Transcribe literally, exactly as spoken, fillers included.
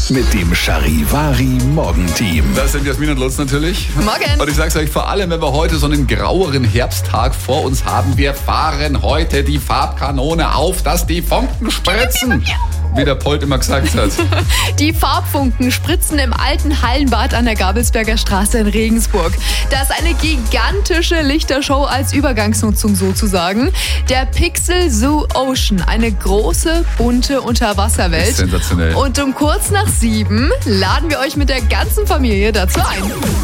mit dem Charivari Morgenteam. Das sind Jasmin und Lutz natürlich. Morgen. Und ich sag's euch, vor allem, wenn wir heute so einen graueren Herbsttag vor uns haben, wir fahren heute die Farbkanone auf, dass die Funken spritzen. Wie der Polt immer gesagt hat. Die Farbfunken spritzen im alten Hallenbad an der Gabelsberger Straße in Regensburg. Da ist eine gigantische Lichtershow als Übergangsnutzung sozusagen. Der Pixel Zoo Ocean, eine große, bunte Unterwasserwelt. Sensationell. Und um kurz nach sieben laden wir euch mit der ganzen Familie dazu ein.